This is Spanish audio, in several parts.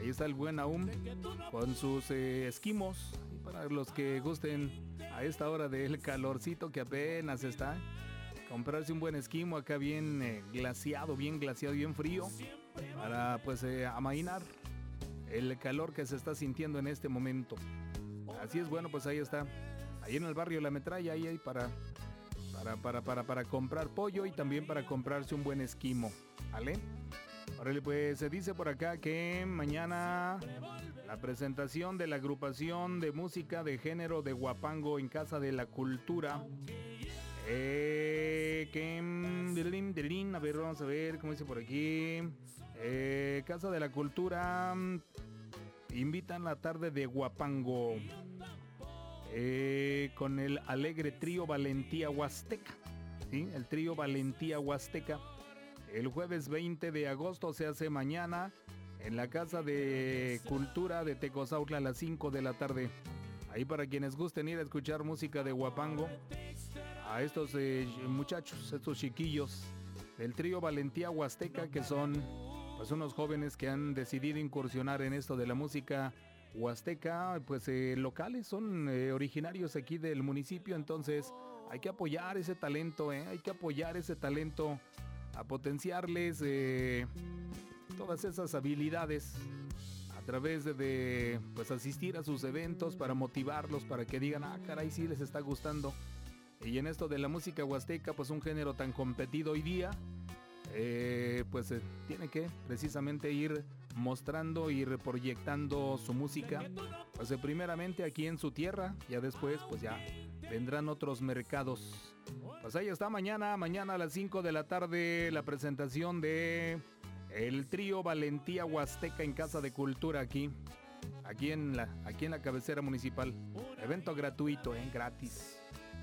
Ahí está el buen Aum con sus esquimos. Y para los que gusten a esta hora del calorcito que apenas está, comprarse un buen esquimo acá bien glaciado, bien frío, para pues amainar el calor que se está sintiendo en este momento. Así es, bueno, pues ahí está. Ahí en el barrio La Metralla, ahí hay para comprar pollo y también para comprarse un buen esquimo, ¿vale? Órale, pues se dice por acá que mañana la presentación de la agrupación de música de género de Huapango en Casa de la Cultura. A ver, vamos a ver cómo dice por aquí. Casa de la Cultura invitan la tarde de Huapango. Con el alegre trío Valentía Huasteca, ¿sí? El trío Valentía Huasteca. El jueves 20 de agosto, se hace mañana, en la Casa de Cultura de Tecozautla a las 5 de la tarde. Ahí para quienes gusten ir a escuchar música de Huapango, a estos muchachos, estos chiquillos del trío Valentía Huasteca, que son pues unos jóvenes que han decidido incursionar en esto de la música huasteca, pues locales, son originarios aquí del municipio, entonces hay que apoyar ese talento, hay que apoyar ese talento, a potenciarles todas esas habilidades a través de pues asistir a sus eventos, para motivarlos, para que digan, caray, sí les está gustando. Y en esto de la música huasteca, pues un género tan competido hoy día, tiene que precisamente ir mostrando y reproyectando su música, pues primeramente aquí en su tierra, ya después pues ya vendrán otros mercados. Pues ahí está, mañana a las 5 de la tarde la presentación de el trío Valentía Huasteca en Casa de Cultura aquí en la cabecera municipal. Evento gratuito, gratis.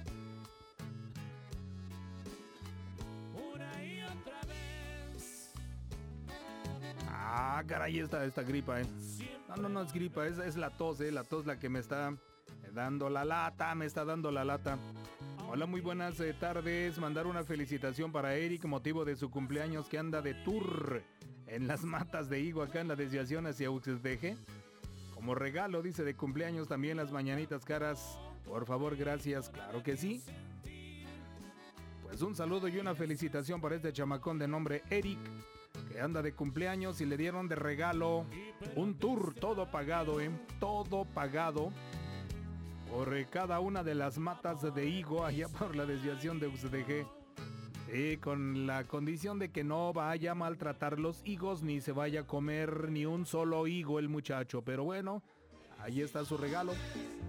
Caray, esta gripa, No es gripa, es la tos, la tos la que me está dando la lata, Hola, muy buenas tardes. Mandar una felicitación para Eric, motivo de su cumpleaños, que anda de tour en las matas de higo, acá en la desviación hacia Uxdeje. Como regalo, dice, de cumpleaños también las mañanitas caras. Por favor, gracias, claro que sí. Pues un saludo y una felicitación para este chamacón de nombre Eric, que anda de cumpleaños y le dieron de regalo un tour todo pagado, todo pagado por cada una de las matas de higo allá por la desviación de Uxdeje, con la condición de que no vaya a maltratar los higos ni se vaya a comer ni un solo higo el muchacho, pero bueno, ahí está su regalo.